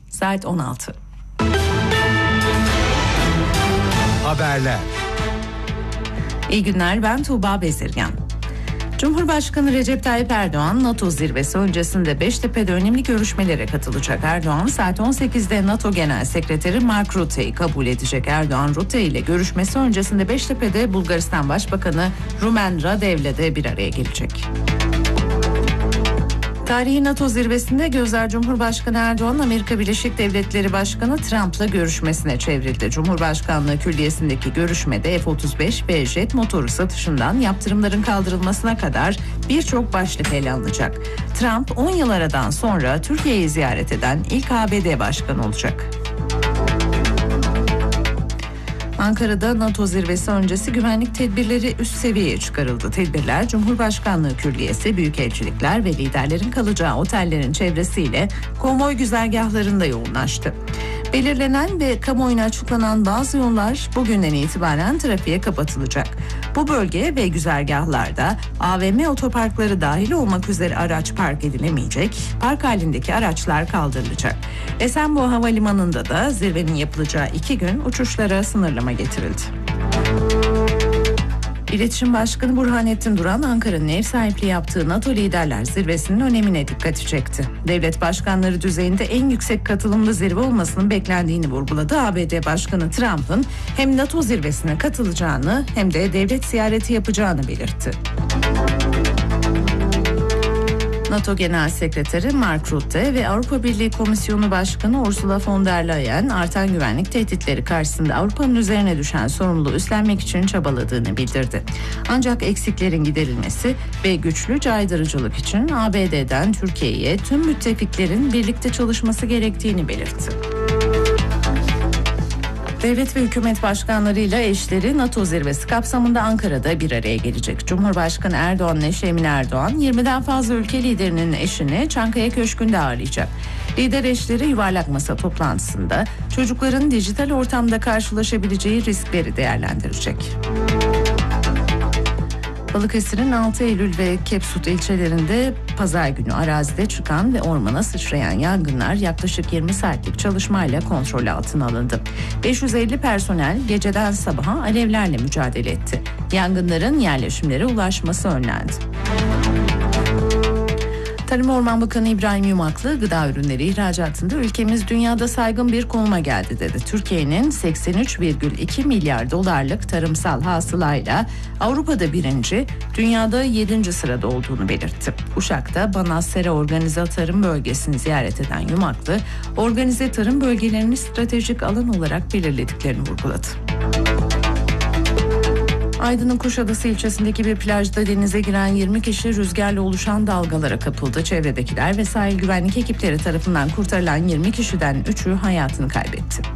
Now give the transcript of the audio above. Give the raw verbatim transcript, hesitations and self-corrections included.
Saat on altı. Haberler. İyi günler, ben Tuğba Bezirgan. Cumhurbaşkanı Recep Tayyip Erdoğan, NATO zirvesi öncesinde Beştepe'de önemli görüşmelere katılacak. Erdoğan saat on sekizde NATO Genel Sekreteri Mark Rutte'yi kabul edecek. Erdoğan, Rutte ile görüşmesi öncesinde Beştepe'de Bulgaristan Başbakanı Rumen Radev'le de bir araya gelecek. Tarihi NATO zirvesinde gözler Cumhurbaşkanı Erdoğan, Amerika Birleşik Devletleri Başkanı Trump'la görüşmesine çevrildi. Cumhurbaşkanlığı Külliyesi'ndeki görüşmede F otuz beş ve jet motoru satışından yaptırımların kaldırılmasına kadar birçok başlık ele alınacak. Trump on yıl aradan sonra Türkiye'yi ziyaret eden ilk A B D Başkanı olacak. Ankara'da NATO zirvesi öncesi güvenlik tedbirleri üst seviyeye çıkarıldı. Tedbirler Cumhurbaşkanlığı Külliyesi, büyükelçilikler ve liderlerin kalacağı otellerin çevresiyle konvoy güzergahlarında yoğunlaştı. Belirlenen ve kamuoyuna açıklanan bazı yollar bugünden itibaren trafiğe kapatılacak. Bu bölge ve güzergahlarda A V M otoparkları dahil olmak üzere araç park edilemeyecek, park halindeki araçlar kaldırılacak. Esenboğa Havalimanı'nda da zirvenin yapılacağı iki gün uçuşlara sınırlama getirildi. İletişim Başkanı Burhanettin Duran, Ankara'nın ev sahipliği yaptığı NATO Liderler Zirvesi'nin önemine dikkati çekti. Devlet başkanları düzeyinde en yüksek katılımlı zirve olmasının beklendiğini vurguladı. A B D Başkanı Trump'ın hem NATO zirvesine katılacağını hem de devlet ziyareti yapacağını belirtti. NATO Genel Sekreteri Mark Rutte ve Avrupa Birliği Komisyonu Başkanı Ursula von der Leyen, artan güvenlik tehditleri karşısında Avrupa'nın üzerine düşen sorumluluğu üstlenmek için çabaladığını bildirdi. Ancak eksiklerin giderilmesi ve güçlü caydırıcılık için A B D'den Türkiye'ye tüm müttefiklerin birlikte çalışması gerektiğini belirtti. Devlet ve hükümet başkanlarıyla eşleri NATO zirvesi kapsamında Ankara'da bir araya gelecek. Cumhurbaşkanı Erdoğan'ın eşi Emine Erdoğan, yirmiden fazla ülke liderinin eşini Çankaya Köşkü'nde ağırlayacak. Lider eşleri yuvarlak masa toplantısında çocukların dijital ortamda karşılaşabileceği riskleri değerlendirecek. Balıkesir'in altı Eylül ve Kepsut ilçelerinde pazar günü arazide çıkan ve ormana sıçrayan yangınlar yaklaşık yirmi saatlik çalışmayla kontrol altına alındı. beş yüz elli personel geceden sabaha alevlerle mücadele etti. Yangınların yerleşimlere ulaşması önlendi. Tarım Orman Bakanı İbrahim Yumaklı, gıda ürünleri ihracatında ülkemiz dünyada saygın bir konuma geldi dedi. Türkiye'nin seksen üç virgül iki milyar dolarlık tarımsal hasılayla Avrupa'da birinci, dünyada yedinci sırada olduğunu belirtti. Uşak'ta Banaz Sera Organize Tarım Bölgesi'ni ziyaret eden Yumaklı, organize tarım bölgelerini stratejik alan olarak belirlediklerini vurguladı. Aydın'ın Kuşadası ilçesindeki bir plajda denize giren yirmi kişi rüzgarla oluşan dalgalara kapıldı. Çevredekiler ve sahil güvenlik ekipleri tarafından kurtarılan yirmi kişiden üçü hayatını kaybetti.